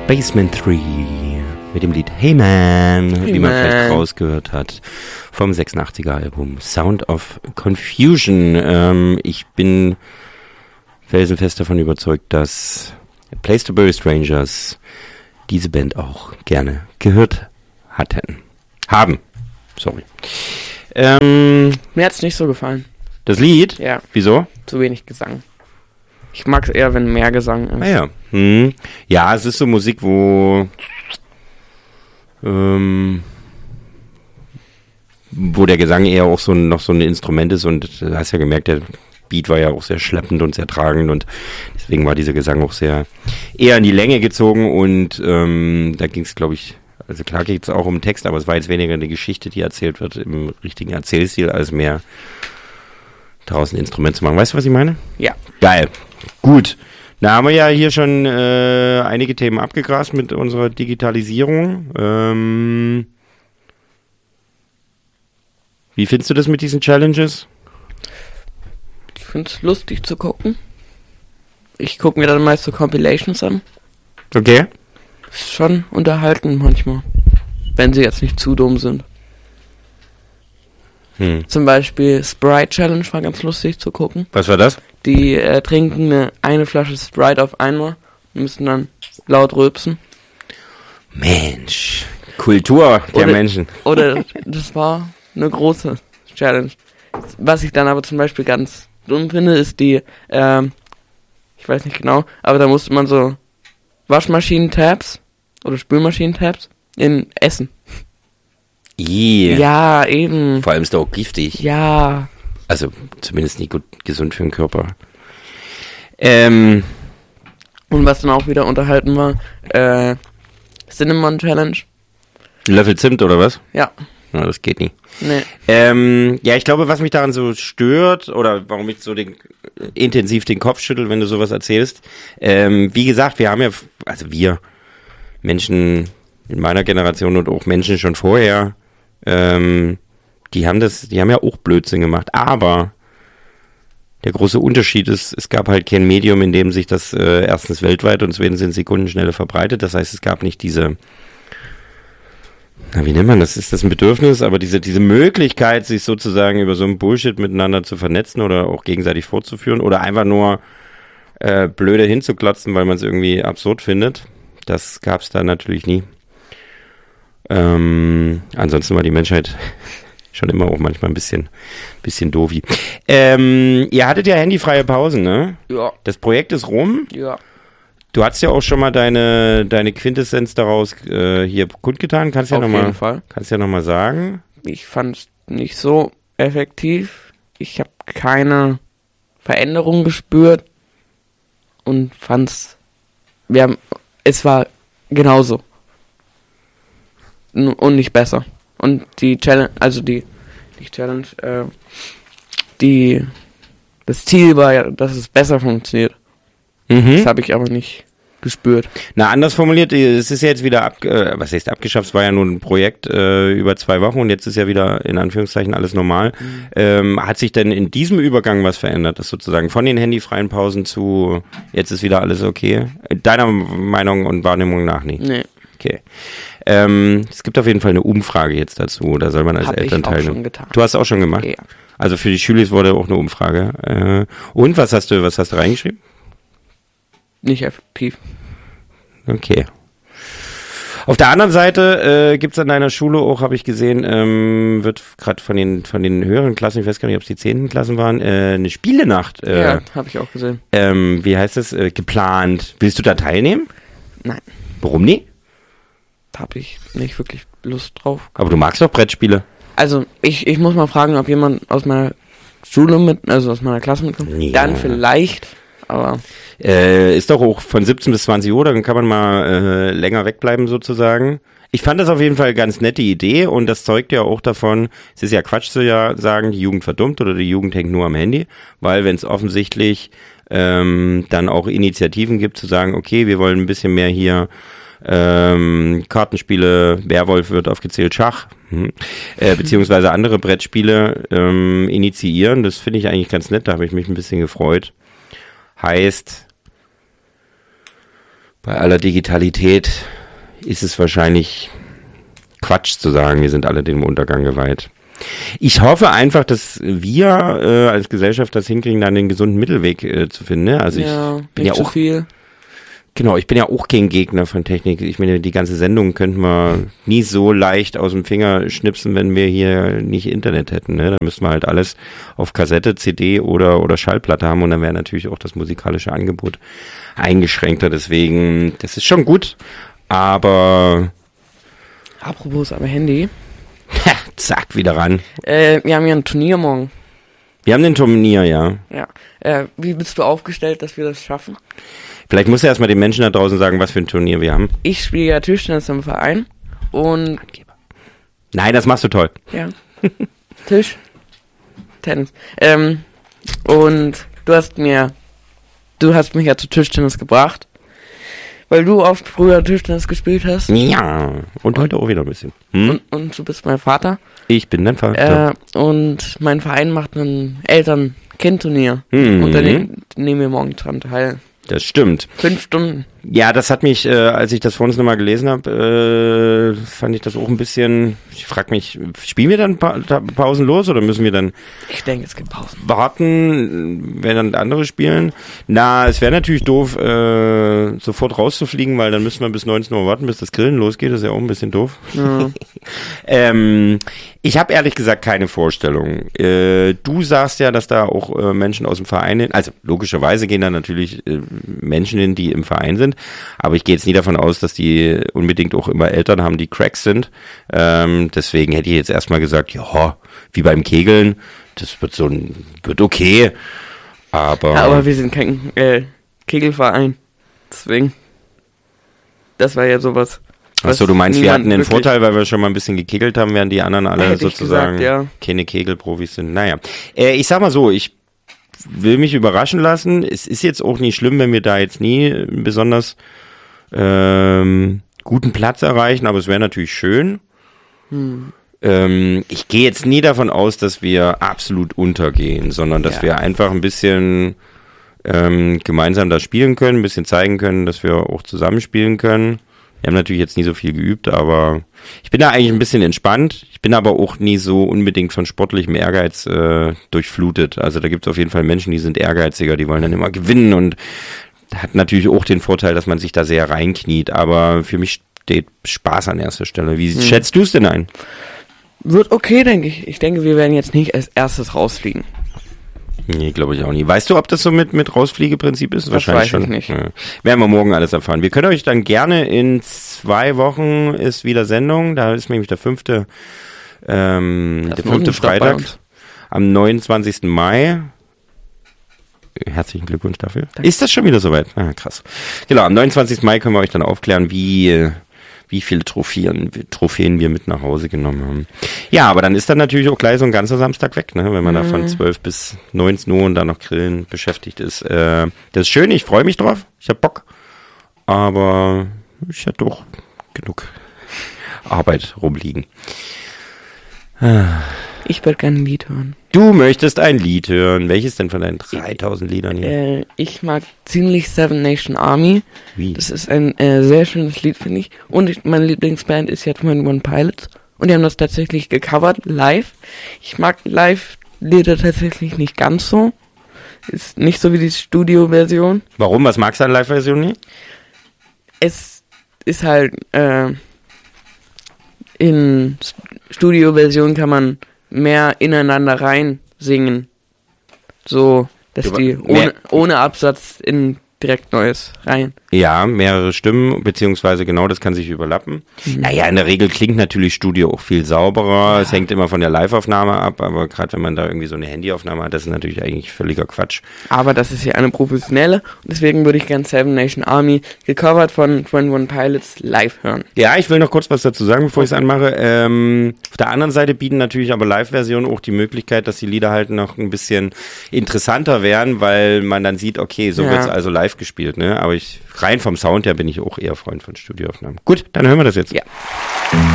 Basement 3 mit dem Lied Hey Man, wie man vielleicht rausgehört hat, vom 86er Album Sound of Confusion. Ich bin felsenfest davon überzeugt, dass Place to Bury Strangers diese Band auch gerne gehört haben. Sorry. Mir hat's nicht so gefallen. Das Lied? Ja. Wieso? Zu wenig Gesang. Ich mag es eher, wenn mehr Gesang ist. Ja. Ja, es ist so Musik, wo der Gesang eher auch noch so ein Instrument ist, und du hast ja gemerkt, der Beat war ja auch sehr schleppend und sehr tragend, und deswegen war dieser Gesang auch eher in die Länge gezogen, und da ging es, glaube ich, also klar geht es auch um Text, aber es war jetzt weniger eine Geschichte, die erzählt wird im richtigen Erzählstil, als mehr draußen ein Instrument zu machen. Weißt du, was ich meine? Ja. Geil. Gut. Da haben wir ja hier schon einige Themen abgegrast mit unserer Digitalisierung. Wie findest du das mit diesen Challenges? Ich finde es lustig zu gucken. Ich gucke mir dann meist so Compilations an. Okay. Ist schon unterhalten manchmal. Wenn sie jetzt nicht zu dumm sind. Zum Beispiel Sprite Challenge war ganz lustig zu gucken. Was war das? Die trinken eine Flasche Sprite auf einmal und müssen dann laut rülpsen. Mensch, Kultur der Menschen. Oder das war eine große Challenge. Was ich dann aber zum Beispiel ganz dumm finde, ist die, ich weiß nicht genau, aber da musste man so Waschmaschinen-Tabs oder Spülmaschinen-Tabs in Essen. Ja, eben. Vor allem ist der auch giftig. Ja. Also zumindest nicht gesund für den Körper. Und was dann auch wieder unterhalten war, Cinnamon Challenge. Löffel Zimt oder was? Ja. Na, das geht nicht. Nee. Ja, ich glaube, was mich daran so stört, oder warum ich so intensiv den Kopf schüttel, wenn du sowas erzählst, wie gesagt, wir haben ja, also wir Menschen in meiner Generation und auch Menschen schon vorher, die haben ja auch Blödsinn gemacht, aber der große Unterschied ist, es gab halt kein Medium, in dem sich das erstens weltweit und zweitens in Sekundenschnelle verbreitet. Das heißt, es gab nicht diese, wie nennt man das? Ist das ein Bedürfnis? Aber diese Möglichkeit, sich sozusagen über so einen Bullshit miteinander zu vernetzen oder auch gegenseitig fortzuführen oder einfach nur blöde hinzuklotzen, weil man es irgendwie absurd findet, das gab es da natürlich nie. Ansonsten war die Menschheit schon immer auch manchmal ein bisschen doofi. Ihr hattet ja handyfreie Pausen, ne? Ja. Das Projekt ist rum. Ja. Du hast ja auch schon mal deine Quintessenz daraus hier kundgetan. Kannst ja noch mal sagen. Ich fand es nicht so effektiv. Ich habe keine Veränderung gespürt und es war genauso. Und nicht besser. Und die Challenge, das Ziel war ja, dass es besser funktioniert. Das habe ich aber nicht gespürt. Na, anders formuliert, es ist ja jetzt wieder abgeschafft, es war ja nur ein Projekt über 2 Wochen und jetzt ist ja wieder in Anführungszeichen alles normal. Hat sich denn in diesem Übergang was verändert, das sozusagen von den handyfreien Pausen zu jetzt ist wieder alles okay? Deiner Meinung und Wahrnehmung nach nicht? Nee. Okay. Es gibt auf jeden Fall eine Umfrage jetzt dazu, da soll man als Eltern teilnehmen. Schon getan. Du hast auch schon gemacht? Ja. Also für die Schüler wurde auch eine Umfrage. Und was hast du reingeschrieben? Nicht effektiv. Okay. Auf der anderen Seite gibt's an deiner Schule auch, habe ich gesehen, wird gerade von den höheren Klassen, ich weiß gar nicht, ob es die 10. Klassen waren, eine Spielenacht. Ja, habe ich auch gesehen. Wie heißt das? Geplant. Willst du da teilnehmen? Nein. Warum nie? Habe ich nicht wirklich Lust drauf. Aber du magst doch Brettspiele. Also, ich muss mal fragen, ob jemand aus meiner Schule aus meiner Klasse mitkommt. Ja. Dann vielleicht, aber... Ist doch auch von 17 bis 20 Uhr, dann kann man mal länger wegbleiben sozusagen. Ich fand das auf jeden Fall ganz nette Idee und das zeugt ja auch davon, es ist ja Quatsch zu sagen, die Jugend verdummt oder die Jugend hängt nur am Handy, weil wenn es offensichtlich dann auch Initiativen gibt zu sagen, okay, wir wollen ein bisschen mehr hier Kartenspiele, Werwolf wird aufgezählt, Schach, beziehungsweise andere Brettspiele initiieren. Das finde ich eigentlich ganz nett, da habe ich mich ein bisschen gefreut. Heißt, Bei aller Digitalität ist es wahrscheinlich Quatsch zu sagen, wir sind alle dem Untergang geweiht. Ich hoffe einfach, dass wir als Gesellschaft das hinkriegen, dann den gesunden Mittelweg zu finden. Ne? Also ich bin ja auch viel. Genau, ich bin ja auch kein Gegner von Technik. Ich meine, die ganze Sendung könnten wir nie so leicht aus dem Finger schnipsen, wenn wir hier nicht Internet hätten. Ne? Dann müssten wir halt alles auf Kassette, CD oder Schallplatte haben und dann wäre natürlich auch das musikalische Angebot eingeschränkter. Deswegen, das ist schon gut, aber... Apropos am Handy. Zack, wieder ran. Wir haben ja ein Turnier morgen. Wir haben den Turnier, ja. Ja. Wie bist du aufgestellt, dass wir das schaffen? Vielleicht musst du erstmal den Menschen da draußen sagen, was für ein Turnier wir haben. Ich spiele ja Tischtennis im Verein und... Nein, das machst du toll. Ja. Tisch. Tennis. Und du hast mich ja zu Tischtennis gebracht. Weil du oft früher Tischtennis gespielt hast. Ja. Und heute auch wieder ein bisschen. Und du bist mein Vater. Ich bin dein Vater. Und mein Verein macht ein Eltern-Kind-Turnier. Und da nehmen wir morgen dran teil. Das stimmt. 5 Stunden. Ja, das hat mich, als ich das vor uns nochmal gelesen habe, fand ich das auch ein bisschen, ich frage mich, spielen wir dann pausenlos oder müssen wir dann Ich denke, es gibt Pausen. Warten, wenn dann andere spielen? Na, es wäre natürlich doof, sofort rauszufliegen, weil dann müssen wir bis 19 Uhr warten, bis das Grillen losgeht, das ist ja auch ein bisschen doof. Ja. Ich habe ehrlich gesagt keine Vorstellung. Du sagst ja, dass da auch Menschen aus dem Verein hin, also logischerweise gehen da natürlich Menschen hin, die im Verein sind, aber ich gehe jetzt nie davon aus, dass die unbedingt auch immer Eltern haben, die Cracks sind. Deswegen hätte ich jetzt erstmal gesagt, ja, wie beim Kegeln, das wird okay, aber... Ja, aber wir sind kein Kegelverein, deswegen, das war ja sowas... Achso, du meinst, wir hatten den Vorteil, weil wir schon mal ein bisschen gekegelt haben, während die anderen alle sozusagen keine Kegelprofis sind. Naja, ich sag mal so, ich will mich überraschen lassen. Es ist jetzt auch nicht schlimm, wenn wir da jetzt nie einen besonders guten Platz erreichen, aber es wäre natürlich schön. Ich gehe jetzt nie davon aus, dass wir absolut untergehen, sondern dass wir einfach ein bisschen gemeinsam da spielen können, ein bisschen zeigen können, dass wir auch zusammenspielen können. Wir haben natürlich jetzt nie so viel geübt, aber ich bin da eigentlich ein bisschen entspannt. Ich bin aber auch nie so unbedingt von sportlichem Ehrgeiz durchflutet. Also da gibt es auf jeden Fall Menschen, die sind ehrgeiziger, die wollen dann immer gewinnen und hat natürlich auch den Vorteil, dass man sich da sehr reinkniet. Aber für mich steht Spaß an erster Stelle. Wie schätzt du es denn ein? Wird okay, denke ich. Ich denke, wir werden jetzt nicht als erstes rausfliegen. Nee, glaube ich auch nie. Weißt du, ob das so mit Rausfliegeprinzip ist? Das wahrscheinlich weiß schon. Ich nicht. Ja. Werden wir morgen alles erfahren. Wir können euch dann gerne in 2 Wochen ist wieder Sendung. Da ist nämlich der 5. Freitag am 29. Mai. Herzlichen Glückwunsch dafür. Danke. Ist das schon wieder soweit? Ah, krass. Genau, am 29. Mai können wir euch dann aufklären, wie viele Trophäen wir mit nach Hause genommen haben. Ja, aber dann ist dann natürlich auch gleich so ein ganzer Samstag weg, ne? Wenn man da von 12 bis 19 Uhr und dann noch Grillen beschäftigt ist. Das ist schön, ich freue mich drauf, ich hab Bock, aber ich hätte doch genug Arbeit rumliegen. Ich würde gerne ein Lied hören. Du möchtest ein Lied hören. Welches denn von deinen 3000 Liedern hier? Ich mag ziemlich Seven Nation Army. Wie? Das ist ein sehr schönes Lied, finde ich. Und meine Lieblingsband ist ja 21 Pilots. Und die haben das tatsächlich gecovert, live. Ich mag Live-Lieder tatsächlich nicht ganz so. Ist nicht so wie die Studio-Version. Warum? Was magst du an Live-Version nicht? Es ist halt, in Studio-Version kann man mehr ineinander rein singen. So, dass die ohne Absatz in direkt Neues rein. Ja, mehrere Stimmen, beziehungsweise genau, das kann sich überlappen. Naja, in der Regel klingt natürlich Studio auch viel sauberer. Es hängt immer von der Live-Aufnahme ab, aber gerade wenn man da irgendwie so eine Handyaufnahme hat, das ist natürlich eigentlich völliger Quatsch. Aber das ist ja eine professionelle und deswegen würde ich gern Seven Nation Army gecovert von 21 Pilots live hören. Ja, ich will noch kurz was dazu sagen, bevor ich es anmache. Auf der anderen Seite bieten natürlich aber Live-Versionen auch die Möglichkeit, dass die Lieder halt noch ein bisschen interessanter werden, weil man dann sieht, okay, so wird's also live gespielt, ne? Aber rein vom Sound her bin ich auch eher Freund von Studioaufnahmen. Gut, dann hören wir das jetzt. Ja.